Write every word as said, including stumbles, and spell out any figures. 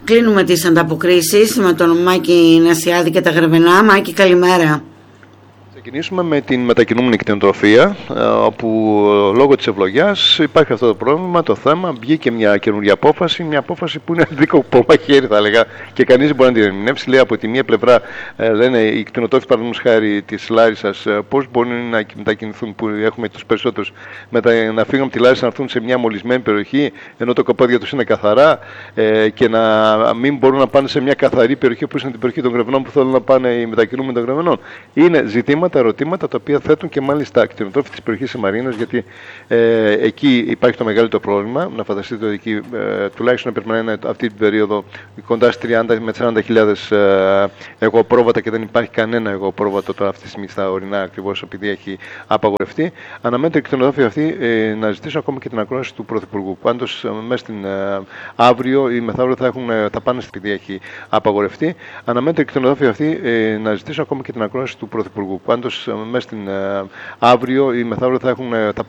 Κλείνουμε τις ανταποκρίσεις με τον Μάκη Νασιάδη και τα Γρεβενά. Μάκη, καλημέρα. Ξεκινήσουμε με την μετακινούμενη κτηνοτροφία, όπου λόγω της ευλογιάς υπάρχει αυτό το πρόβλημα, το θέμα. Βγήκε μια καινούργια απόφαση, μια απόφαση που είναι δίκοπο μαχαίρι, θα έλεγα, και κανείς δεν μπορεί να την ερμηνεύσει. Λέει από τη μία πλευρά, ε, λένε οι κτηνοτρόφοι, παραδείγματος χάρη της Λάρισσας, ε, πώς μπορεί να μετακινηθούν, που έχουμε τους περισσότερους, μετα, να φύγουν από τη Λάρισα να έρθουν σε μια μολυσμένη περιοχή, ενώ το κοπόδια τους είναι καθαρά, ε, και να μην μπορούν να πάνε σε μια καθαρή περιοχή, που είναι την περιοχή των Γρεβενών, που θέλουν να πάνε οι μετακινούμενοι των Γρεβενών. Είναι ζητήματα. Τα ερωτήματα τα οποία θέτουν και μάλιστα κτηνοτρόφοι της περιοχής της Μαρίνας, γιατί ε, εκεί υπάρχει το μεγαλύτερο πρόβλημα. Να φανταστείτε ότι εκεί ε, τουλάχιστον πρέπει να είναι αυτή την περίοδο κοντά στις τριάντα με σαράντα χιλιάδες ε, εγωπρόβατα και δεν υπάρχει κανένα εγωπρόβατο τώρα αυτή τη στιγμή στα ορεινά, ακριβώς επειδή έχει απαγορευτεί. Αναμένεται οι κτηνοτρόφοι αυτοί ε, να ζητήσουν ακόμα και την ακρόαση του Πρωθυπουργού. Πάντως ε, μέσα στην ε, αύριο ή μεθαύριο θα, έχουν, ε, θα πάνε στην επειδή έχει απαγορευτεί. Αναμένεται οι κτηνοτρόφοι αυτοί ε, να ζητήσουν ακόμα και την ακρόαση του Πρωθυπουργού. Πάντως μέσα στην ε, αύριο ή μεθαύριο θα, έχουν, θα